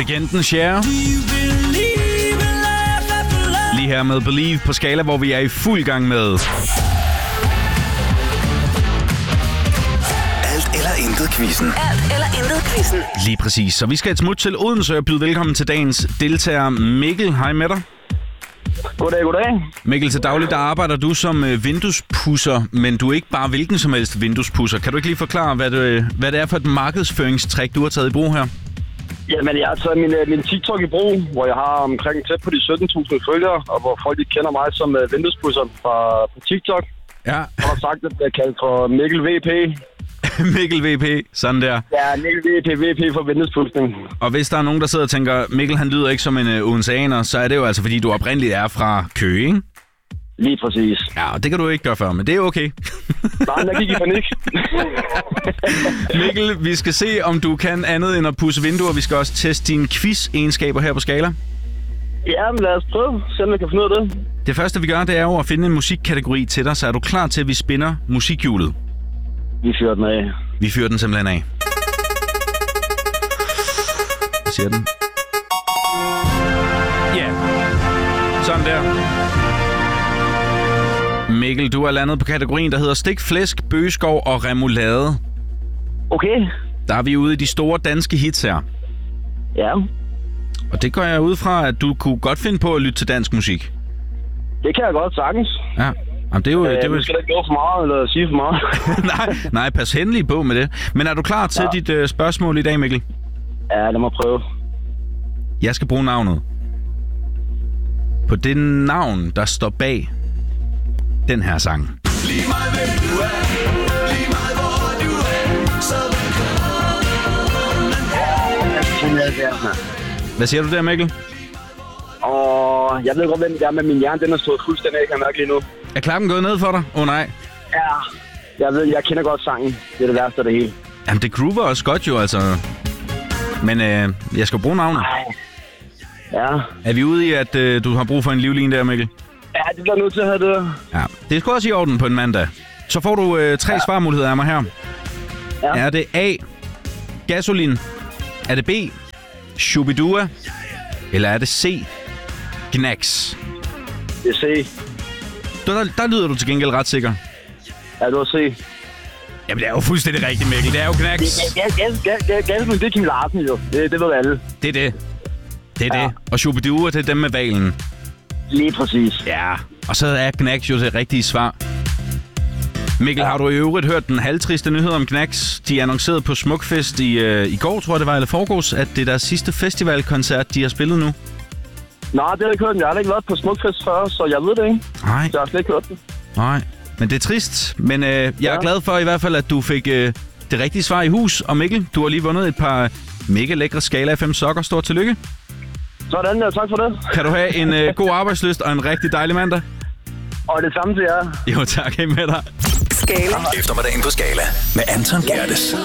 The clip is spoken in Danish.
Legenden Cher. Lige her med Believe på Skala, hvor vi er i fuld gang med Alt eller intet quizzen. Alt eller intet quizzen. lige præcis. Så vi skal et smut til Odense og byde velkommen til dagens deltager Mikkel. Hej med dig. Goddag. Mikkel, til daglig der arbejder du som vinduespudser, men du er ikke bare hvilken som helst vinduespudser. Kan du ikke lige forklare, hvad det er for et markedsføringstrik, du har taget i brug her? Jamen, jeg har taget min TikTok i brug, hvor jeg har omkring tæt på de 17.000 følgere, og hvor folk kender mig som vinduespudser på TikTok. Ja. Og har sagt, at jeg er kaldt for Mikkel VP. Mikkel VP, sådan der. Ja, Mikkel VP for vinduespudsning. Og hvis der er nogen, der sidder og tænker, Mikkel han lyder ikke som en odenseaner, så er det jo altså, fordi du oprindeligt er fra Køge, ikke? Lige præcis. Ja, og det kan du ikke gøre før, men det er okay. Nej, jeg gik i panik. Mikkel, vi skal se, om du kan andet end at pudse vinduer. Vi skal også teste dine quiz-egenskaber her på Skala. Ja, men lad os prøve, se om jeg kan finde ud af det. Det første, vi gør, det er jo at finde en musikkategori til dig, så er du klar til, at vi spinner musikhjulet? Vi fyrer den af. Vi fyrer den simpelthen af. Hvad siger den? Ja. Yeah. Sådan der. Mikkel, du er landet på kategorien, der hedder stik, flæsk, bøgeskov og remoulade. Okay. Der er vi ude i de store danske hits her. Ja. Og det går jeg ud fra, at du kunne godt finde på at lytte til dansk musik. Det kan jeg godt sagtens. Ja. Jamen, det er jo... Jeg skal da ikke gå for meget eller sige for meget. nej, pas endelig på med det. Men er du klar til dit spørgsmål i dag, Mikkel? Ja, lad mig prøve. Jeg skal bruge navnet. På det navn, der står bag den her sang. Lige meget hvem du er, lige meget hvor du er, så velkommen. Hvad siger du der, Mikkel? Og jeg ved godt, hvem det er, men min hjerne den er stået fuldstændig af, kan jeg mærke lige nu. Er klappen gået ned for dig? Nej. Ja, jeg kender godt sangen. Det er det værste af det hele. Jamen, det groover også godt jo, altså. Men jeg skal bruge navnet. Ja. Er vi ude i, at du har brug for en livline der, Mikkel? Ja, det bliver nødt til at have det. Ja, det er sgu også i orden på en mandag. Så får du 3 svarmuligheder af mig her. Ja. Er det A, Gasolin? Er det B, Shubidua? Eller er det C, Gnax? Det er C. Der lyder du til gengæld ret sikker. Ja, du har C. Jamen, det er jo fuldstændig rigtigt, Mikkel. Det er jo Gnax. Gasolin, det er Kim Larsen jo. Det ved alle. Det er det. Det er det. Og Shubidua, det er dem med valen. Lige præcis. Ja, og så er Gnax jo det rigtige svar. Mikkel, har du i øvrigt hørt den halvtriste nyhed om Gnax? De annoncerede på Smukfest i går, tror jeg det var, eller forgårs, at det er deres sidste festivalkoncert, de har spillet nu. Nej, det har jeg ikke hørt. Jeg har ikke været på Smukfest før, så jeg ved det ikke. Nej. Jeg har slet ikke hørt det. Nej, men det er trist. Men jeg er glad for i hvert fald, at du fik det rigtige svar i hus. Og Mikkel, du har lige vundet et par mega lækre Skala FM sokker. Stort tillykke. Sådan, ja. Tak for det. Kan du have en god arbejdslyst og en rigtig dejlig mandag? Og det samme til jer. Jo, tak. Hej med dig. Skala. Eftermiddagen på Skala med Anton Gerdes.